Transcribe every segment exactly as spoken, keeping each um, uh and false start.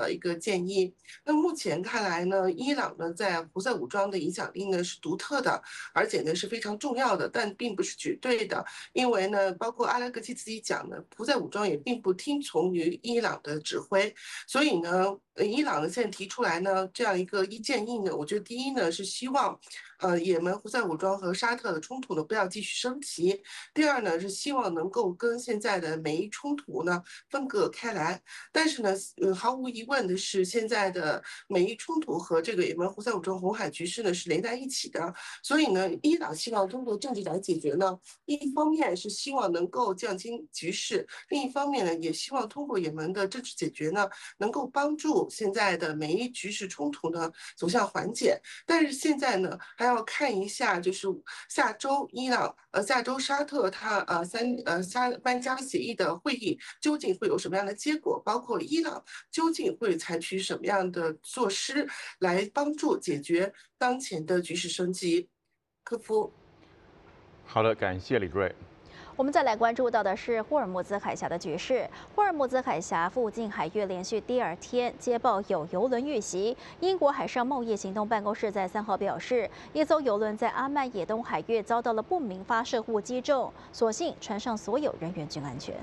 的一个建议。那目前看来呢，伊朗呢在胡塞武装的影响力呢是独特的，而且呢是非常重要的，但并不是绝对的。因为呢，包括阿拉格齐自己讲的，胡塞武装也并不听从于伊朗的指挥，所以呢，伊朗呢现在提出来呢这样一个一建议呢，我觉得第一呢是希望，呃，也门胡塞武装和沙特的冲突呢不要继续升级；第二呢是希望能够跟现在的美伊冲突呢分隔开来。但是呢，呃，毫无疑问的是，现在的美伊冲突和这个也门胡塞武装红海局势呢是连在一起的，所以呢，伊朗希望通过政治来解决呢，一方面是希望能够降轻局势，另一方面呢，也希望通过也门的政治解决呢，能够帮助现在的美伊局势冲突呢走向缓解。但是现在呢，还要看一下，就是下周伊朗呃下周沙特它呃三呃沙班加协议的会议究竟会有什么样的结果，包括伊朗究竟会采取什么样的措施来帮助解决当前的局势升级。科夫。 好的，感谢李瑞。 我们再来关注到的是霍尔木兹海峡的局势。霍尔木兹海峡附近海域连续第二天接报有油轮遇袭。英国海上贸易行动办公室在三号表示，一艘油轮在阿曼野东海域遭到了不明发射物击中，所幸船上所有人员均安全。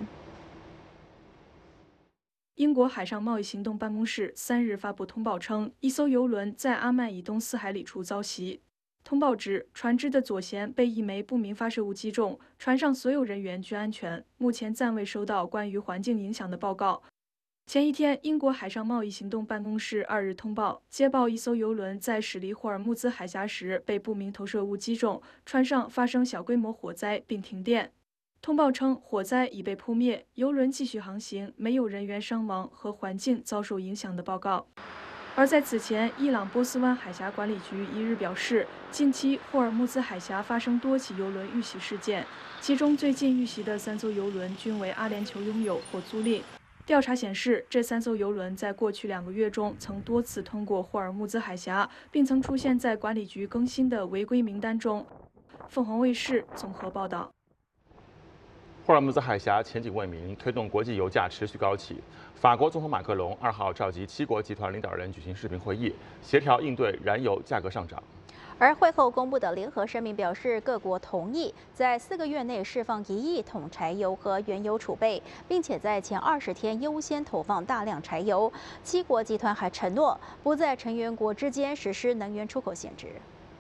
英国海上贸易行动办公室三日发布通报称，一艘油轮在阿曼以东四海里处遭袭。通报指，船只的左舷被一枚不明发射物击中，船上所有人员均安全，目前暂未收到关于环境影响的报告。前一天，英国海上贸易行动办公室二日通报，接报一艘油轮在驶离霍尔木兹海峡时被不明投射物击中，船上发生小规模火灾并停电。通报称，火灾已被扑灭，油轮继续航行，没有人员伤亡和环境遭受影响的报告。而在此前，伊朗波斯湾海峡管理局一日表示，近期霍尔木兹海峡发生多起油轮遇袭事件，其中最近遇袭的三艘油轮均为阿联酋拥有或租赁。调查显示，这三艘油轮在过去两个月中曾多次通过霍尔木兹海峡，并曾出现在管理局更新的违规名单中。凤凰卫视综合报道。 霍尔木兹海峡前景未明，推动国际油价持续高企。法国总统马克龙二号召集七国集团领导人举行视频会议，协调应对燃油价格上涨。 而会后公布的联合声明表示，各国同意在四个月内释放一亿桶柴油和原油储备，并且在前二十天优先投放大量柴油。七国集团还承诺不在成员国之间实施能源出口限制。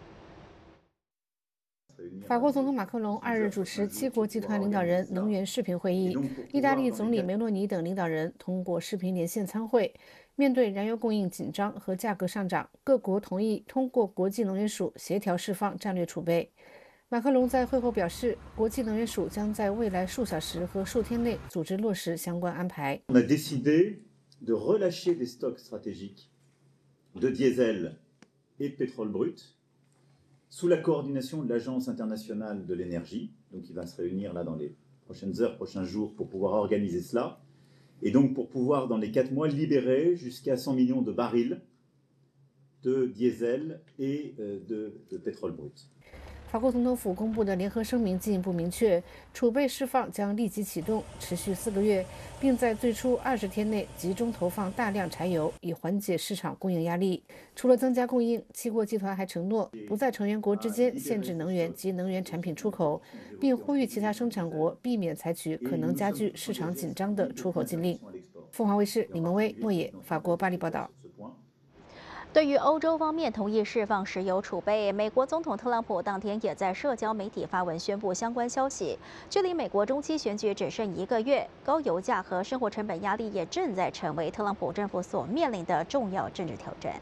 法国总统马克龙二日主持七国集团领导人能源视频会议，意大利总理梅洛尼等领导人通过视频连线参会。面对燃油供应紧张和价格上涨，各国同意通过国际能源署协调释放战略储备。马克龙在会后表示，国际能源署将在未来数小时和数天内组织落实相关安排。 On a décidé de relâcher des stocks stratégiques de diesel et de pétrole brut.Sous la coordination de l'Agence internationale de l'énergie, donc qui va se réunir là dans les prochaines heures, prochains jours pour pouvoir organiser cela, et donc pour pouvoir dans les quatre mois libérer jusqu'à cent millions de barils de diesel et de, de pétrole brut. 法国总统府公布的联合声明进一步明确，储备释放将立即启动，持续四个月，并在最初二十天内集中投放大量柴油，以缓解市场供应压力。除了增加供应，七国集团还承诺不在成员国之间限制能源及能源产品出口，并呼吁其他生产国避免采取可能加剧市场紧张的出口禁令。凤凰卫视李蒙威、莫野，法国巴黎报道。 对于欧洲方面同意释放石油储备，美国总统特朗普当天也在社交媒体发文宣布相关消息。距离美国中期选举只剩一个月，高油价和生活成本压力也正在成为特朗普政府所面临的重要政治挑战。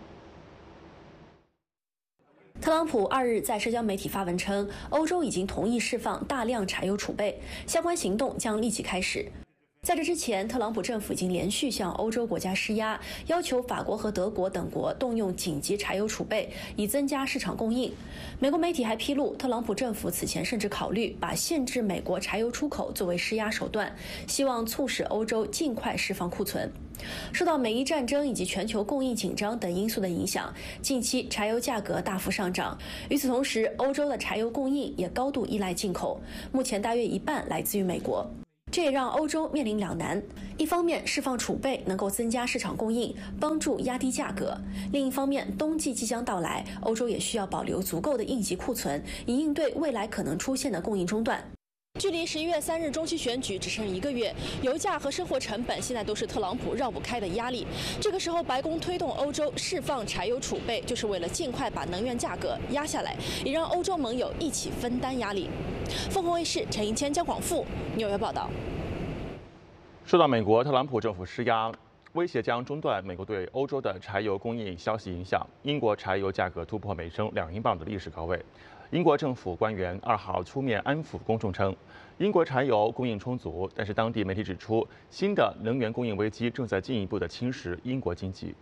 特朗普二日在社交媒体发文称，欧洲已经同意释放大量柴油储备，相关行动将立即开始。在这之前，特朗普政府已经连续向欧洲国家施压，要求法国和德国等国动用紧急柴油储备，以增加市场供应。美国媒体还披露，特朗普政府此前甚至考虑把限制美国柴油出口作为施压手段，希望促使欧洲尽快释放库存。受到美伊战争以及全球供应紧张等因素的影响，近期柴油价格大幅上涨。与此同时，欧洲的柴油供应也高度依赖进口，目前大约一半来自于美国。 这也让欧洲面临两难：一方面，释放储备能够增加市场供应，帮助压低价格；另一方面，冬季即将到来，欧洲也需要保留足够的应急库存，以应对未来可能出现的供应中断。距离十一月三日中期选举只剩一个月，油价和生活成本现在都是特朗普绕不开的压力。这个时候，白宫推动欧洲释放柴油储备，就是为了尽快把能源价格压下来，也让欧洲盟友一起分担压力。凤凰卫视陈银谦、姜广富纽约报道。 受到美国特朗普政府施压，威胁将中断美国对欧洲的柴油供应消息影响，英国柴油价格突破每升两英镑的历史高位。英国政府官员二号出面安抚公众称，英国柴油供应充足，但是当地媒体指出，新的能源供应危机正在进一步的侵蚀英国经济。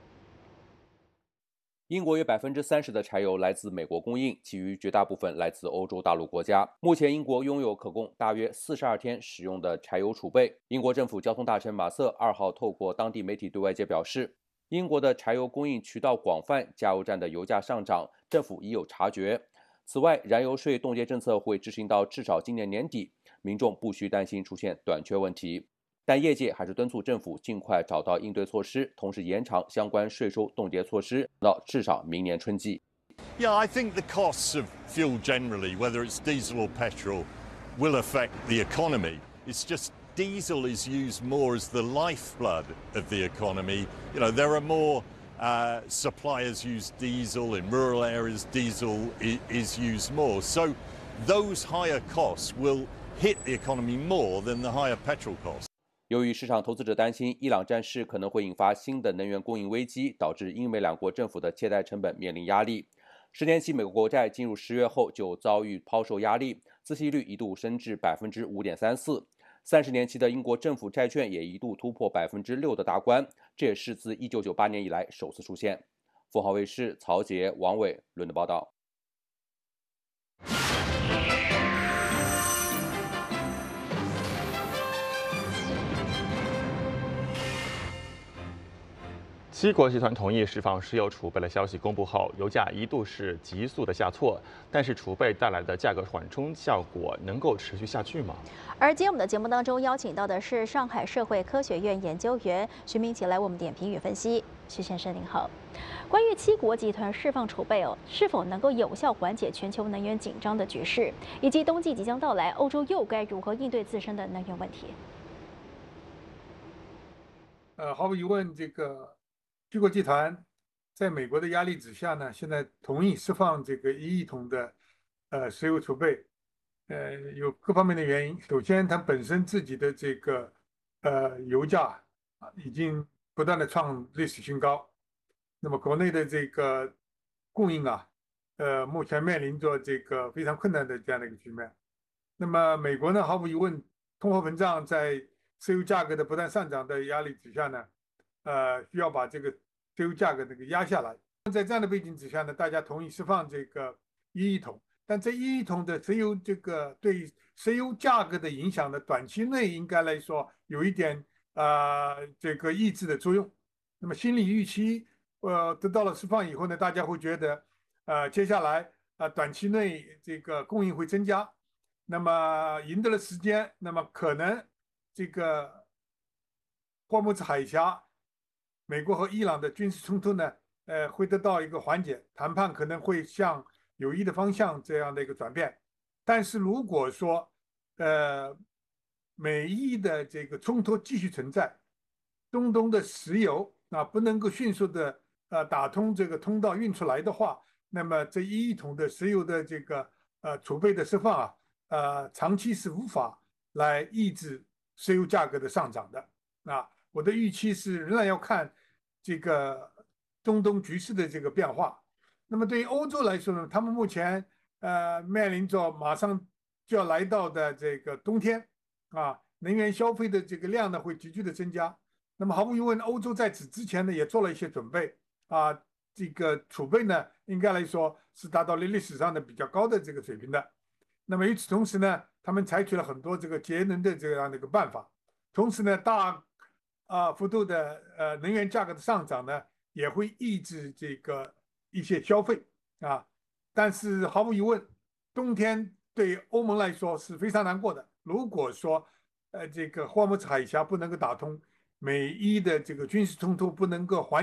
英国约百分之三十的柴油来自美国供应，其余绝大部分来自欧洲大陆国家。目前，英国拥有可供大约四十二天使用的柴油储备。英国政府交通大臣马瑟二号透过当地媒体对外界表示，英国的柴油供应渠道广泛，加油站的油价上涨，政府已有察觉。此外，燃油税冻结政策会执行到至少今年年底，民众不需担心出现短缺问题。但业界还是敦促政府尽快找到应对措施，同时延长相关税收冻结措施到至少明年春季。 Yeah, I think the costs of fuel generally, whether it's diesel or petrol, will affect the economy. It's just diesel is used more as the lifeblood of the economy. You know, there are more uh, suppliers use diesel in rural areas. Diesel is, is used more, so those higher costs will hit the economy more than the higher petrol costs. 由于市场投资者担心伊朗战事可能会引发新的能源供应危机，导致英美两国政府的借贷成本面临压力。十年期美国国债进入十月后就遭遇抛售压力，孳息率一度升至百分之五点三四。三十年期的英国政府债券也一度突破百分之六的大关，这也是自一九九八年以来首次出现。凤凰卫视曹杰、王伟伦敦报道。 七国集团同意释放石油储备的消息公布后，油价一度是急速的下挫。但是储备带来的价格缓冲效果能够持续下去吗？ 而今天我们的节目当中邀请到的是上海社会科学院研究员徐明奇来为我们点评与分析。徐先生您好，关于七国集团释放储备哦，是否能够有效缓解全球能源紧张的局势，以及冬季即将到来，欧洲又该如何应对自身的能源问题？ 呃，毫无疑问，这个。七国集团在美国的压力之下呢，现在同意释放这个一亿桶的呃石油储备，呃，有各方面的原因。首先，它本身自己的这个呃油价啊已经不断的创历史新高，那么国内的这个供应啊，呃，目前面临着这个非常困难的这样的一个局面。那么美国呢，毫无疑问，通货膨胀在石油价格的不断上涨的压力之下呢，呃，需要把这个石油价格这个压下来。在这样的背景之下呢，大家同意释放这个一亿桶，但这一亿桶的石油这个对石油价格的影响呢，短期内应该来说有一点呃这个抑制的作用。那么心理预期呃得到了释放以后呢，大家会觉得呃接下来啊、呃、短期内这个供应会增加，那么赢得了时间，那么可能这个霍姆兹海峡美国和伊朗的军事冲突呢，呃，会得到一个缓解，谈判可能会向有益的方向这样的一个转变。但是如果说，呃，美伊的这个冲突继续存在，中东的石油啊不能够迅速的呃打通这个通道运出来的话，那么这一亿桶的石油的这个呃储备的释放啊，呃，长期是无法来抑制石油价格的上涨的啊。我的预期是仍然要看这个中东局势的这个变化。那么对于欧洲来说呢，他们目前呃面临着马上就要来到的这个冬天啊，能源消费的这个量呢会急剧的增加。那么毫无疑问，欧洲在此之前呢也做了一些准备啊，这个储备呢应该来说是达到了历史上的比较高的这个水平的。那么与此同时呢，他们采取了很多这个节能的这样的一个办法，同时呢大啊，幅度的呃能源价格的上涨呢，也会抑制这个一些消费啊。但是毫无疑问，冬天对欧盟来说是非常难过的。如果说呃这个霍尔木兹海峡不能够打通，美伊的这个军事冲突不能够缓。